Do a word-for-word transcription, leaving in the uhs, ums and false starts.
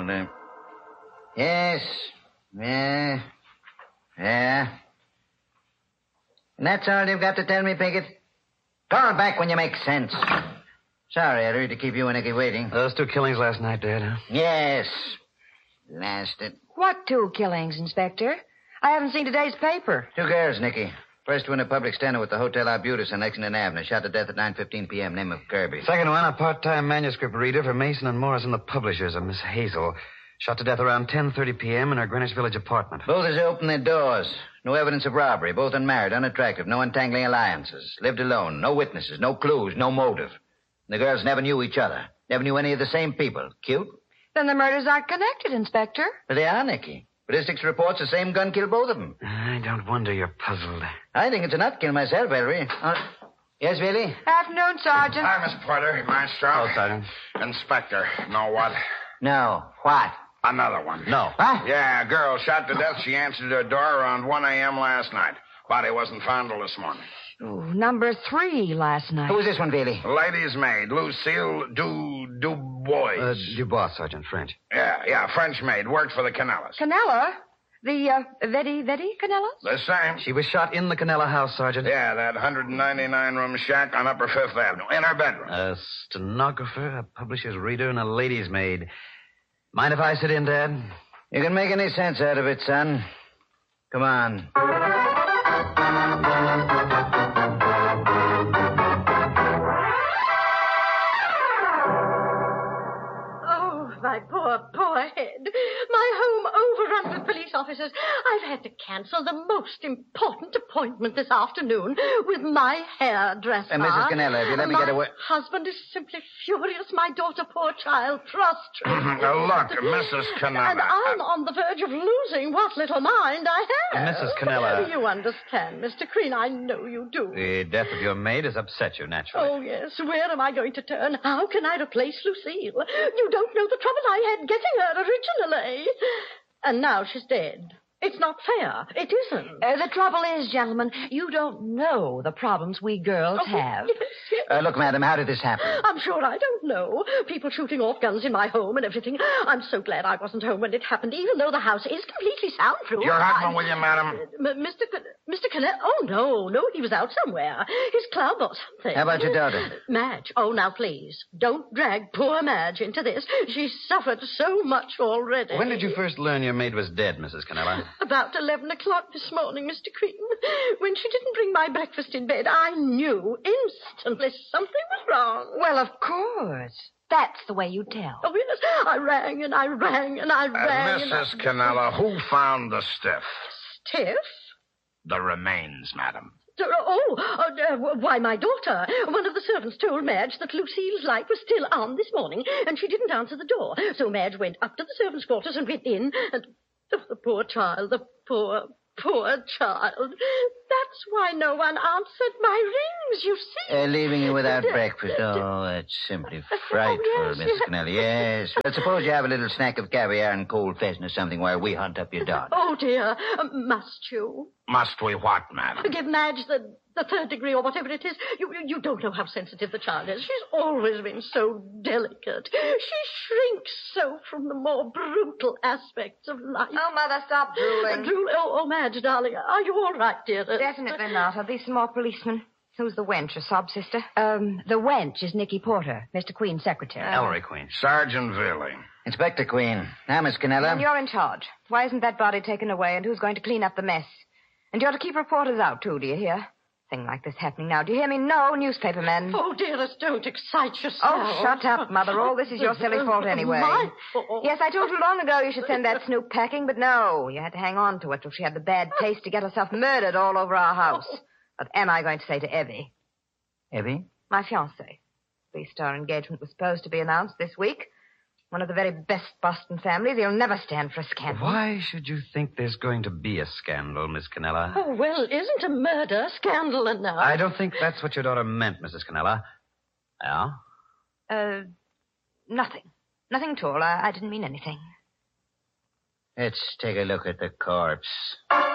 around there. Yes. Yeah. Yeah. And that's all you've got to tell me, Pickett? Call back when you make sense. Sorry, Ellery, to keep you and Nicky waiting. Those two killings last night, Dad, huh? Yes. Blasted. What two killings, Inspector? I haven't seen today's paper. Two girls, Nicky. First one, a public stand at the Hotel Arbutus on Lexington Avenue. Shot to death at nine fifteen p.m. Name of Kirby. Second one, a part-time manuscript reader for Mason and Morrison, the publishers, a Miss Hazel. Shot to death around ten thirty p.m. in her Greenwich Village apartment. Both as they opened their doors. No evidence of robbery. Both unmarried, unattractive. No untangling alliances. Lived alone. No witnesses. No clues. No motive. The girls never knew each other. Never knew any of the same people. Cute? Then the murders aren't connected, Inspector. But they are, Nicky. Ballistics reports the same gun killed both of them. I don't wonder you're puzzled. I think it's a nut kill myself, Ellery. Uh, yes, Billy? Afternoon, Sergeant. Hi, Miss Porter. Maestro. Oh, Sergeant. Inspector. Know what? No. What? Another one. No. What? Yeah, a girl shot to death. She answered her door around one a.m. last night. Body wasn't found till this morning. Ooh, number three last night. Who was this one, Billy? Lady's maid, Lucille Du Dubois. Uh, Dubois, Sergeant, French. Yeah, yeah, French maid. Worked for the Canellas. Canella? The, uh, Vetti, Vetti Canellas? The same. She was shot in the Canella house, Sergeant. Yeah, that one ninety-nine room shack on Upper Fifth Avenue. In her bedroom. A stenographer, a publisher's reader, and a lady's maid. Mind if I sit in, Dad? You can make any sense out of it, son. Come on. Oh, my poor, poor head. My home overrun with police officers. I've had to cancel the most important appointment this afternoon with my hairdresser. Uh, Missus Canella, if you let me my get away... husband is simply furious. My daughter, poor child, prostrate. Now, look, Missus Canella. And I'm on the verge of losing what little mind I have. Missus Canella. You understand, Mister Crean. I know you do. The death of your maid has upset you, naturally. Oh, yes. Where am I going to turn? How can I replace Lucille? You don't know the trouble I had getting her originally. And now she's dead. It's not fair. It isn't. Uh, the trouble is, gentlemen, you don't know the problems we girls Oh, have. Yes, yes. Uh, look, madam, how did this happen? I'm sure I don't know. People shooting off guns in my home and everything. I'm so glad I wasn't home when it happened, even though the house is completely soundproof. Your husband I- with you, madam? M- Mister C- Mister Canet? Oh, no, no, he was out somewhere. His club or something. How about your daughter? Madge. Oh, now, please, don't drag poor Madge into this. She's suffered so much already. When did you first learn your maid was dead, Missus Canella? About eleven o'clock this morning, Mister Crean. When she didn't bring my breakfast in bed, I knew instantly something was wrong. Well, of course. That's the way you tell. Oh, yes. I rang and I rang and I Uh, rang. and Missus I... Canella, who found the stiff? Stiff? The remains, madam. Oh, uh, uh, why, my daughter. One of the servants told Madge that Lucille's light was still on this morning, and she didn't answer the door. So Madge went up to the servants' quarters and went in, and oh, the poor child, the poor, poor child. That's why no one answered my rings, you see. Uh, leaving you without breakfast. Oh, that's simply frightful, Oh, yes, Missus yes. Canella. Yes. Well, suppose you have a little snack of caviar and cold pheasant or something while we hunt up your daughter. Oh, dear. Um, must you? Must we what, madam? Give Madge the, the third degree or whatever it is. You, you, you don't know how sensitive the child is. She's always been so delicate. She shrinks so from the more brutal aspects of life. Oh, Mother, stop Uh, drooling. drool- oh, oh, Madge, darling, are you all right, dearest? Definitely not. There'll be some more policemen. Who's the wench, your sob sister? Um, the wench is Nicky Porter, Mister Queen's secretary. Ellery Queen. Sergeant Villy. Inspector Queen. Now, Miss Canella. And you're in charge. Why isn't that body taken away, and who's going to clean up the mess? And you're to keep reporters out, too, do you hear? Thing like this happening now. Do you hear me? No newspaper men. Oh, dearest, don't excite yourself. Oh, shut up, Mother. All this is your silly fault anyway. My fault? Yes, I told you long ago you should send that Snoop packing, but no. You had to hang on to it till she had the bad taste to get herself murdered all over our house. What am I going to say to Evie? Evie? My fiancé. Three-star engagement was supposed to be announced this week. One of the very best Boston families. He'll never stand for a scandal. Why should you think there's going to be a scandal, Miss Canella? Oh, well, isn't a murder scandal enough? I don't think that's what your daughter meant, Missus Canella. Yeah? Uh, nothing. Nothing at all. I, I didn't mean anything. Let's take a look at the corpse.